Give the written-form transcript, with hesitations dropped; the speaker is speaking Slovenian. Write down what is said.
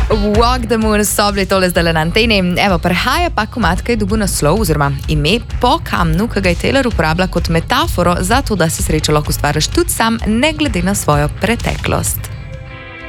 Walk the Moon so bili tole zdaj na anteni. Evo, prehaja pa komat, kaj dobil naslov oziroma ime po kamnu, ki ga je Taylor uporablja kot metaforo za to, da si srečo lahko ustvariš tudi sam, ne glede na svojo preteklost.